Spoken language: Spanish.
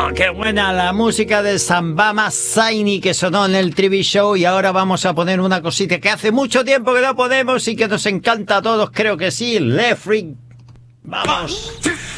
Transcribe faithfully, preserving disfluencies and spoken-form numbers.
Qué buena la música de Sambama Saini que sonó en el T V Show. Y ahora vamos a poner una cosita que hace mucho tiempo que no podemos y que nos encanta a todos, creo que sí. Le Freak. ¡Vamos!